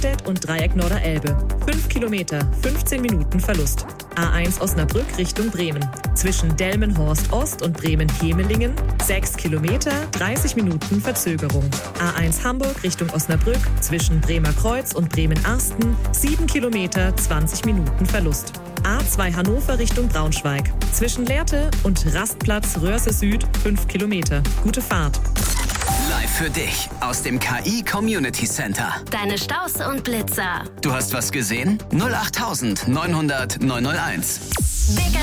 Eichstätt und Dreieck Norderelbe. 5 Kilometer, 15 Minuten Verlust. A1 Osnabrück Richtung Bremen. Zwischen Delmenhorst Ost und Bremen-Hemelingen 6 Kilometer, 30 Minuten Verzögerung. A1 Hamburg Richtung Osnabrück zwischen Bremer Kreuz und Bremen-Arsten 7 Kilometer, 20 Minuten Verlust. A2 Hannover Richtung Braunschweig. Zwischen Lehrte und Rastplatz Röhrse Süd 5 Kilometer. Gute Fahrt. Live für dich aus dem KI Community Center. Deine Staus und Blitzer. Du hast was gesehen? 08900 901.